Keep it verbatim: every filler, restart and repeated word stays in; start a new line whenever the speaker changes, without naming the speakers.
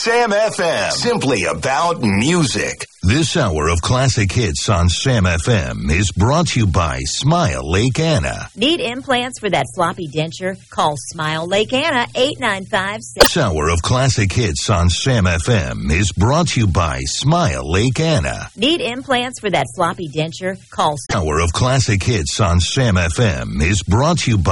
Sam F M. Simply about music. This hour of classic hits on Sam F M is brought to you by Smile Lake Anna.
Need implants for that floppy denture? Call Smile Lake Anna, eight nine five six.
This hour of classic hits on Sam F M is brought to you by Smile Lake Anna.
Need implants for that floppy denture? Call
Hour of classic hits on Sam F M is brought to you by